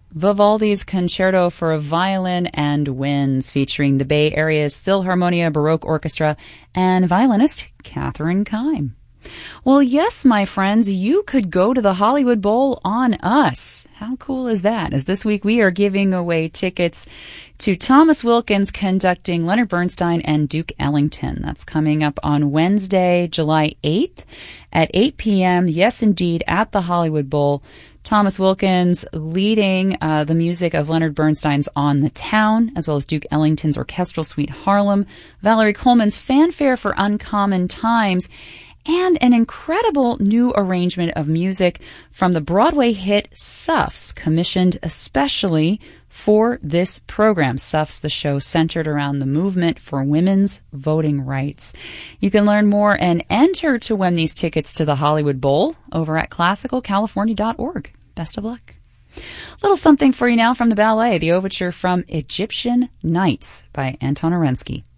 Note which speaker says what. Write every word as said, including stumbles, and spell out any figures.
Speaker 1: Vivaldi's Concerto for Violin and Winds, featuring the Bay Area's Philharmonia Baroque Orchestra and violinist Catherine Kime. Well, yes, my friends, you could go to the Hollywood Bowl on us. How cool is that? As this week we are giving away tickets to Thomas Wilkins conducting Leonard Bernstein and Duke Ellington. That's coming up on Wednesday, July eighth at eight p.m. Yes, indeed, at the Hollywood Bowl. Thomas Wilkins leading uh, the music of Leonard Bernstein's On the Town, as well as Duke Ellington's Orchestral Suite Harlem, Valerie Coleman's Fanfare for Uncommon Times, and an incredible new arrangement of music from the Broadway hit Suffs, commissioned especially for this program. Suffs, the show centered around the movement for women's voting rights. You can learn more and enter to win these tickets to the Hollywood Bowl over at classical california dot org. Best of luck. Little something for you now from the ballet, the overture from Egyptian Nights by Anton Orensky.